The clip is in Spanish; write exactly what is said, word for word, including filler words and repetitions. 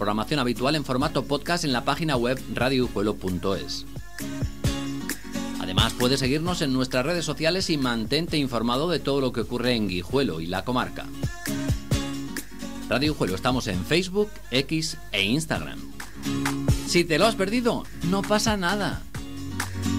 Programación habitual en formato podcast en la página web radio guijuelo punto es. Además, puedes seguirnos en nuestras redes sociales y mantente informado de todo lo que ocurre en Guijuelo y la comarca. Radio Guijuelo, estamos en Facebook, X e Instagram. Si te lo has perdido, no pasa nada.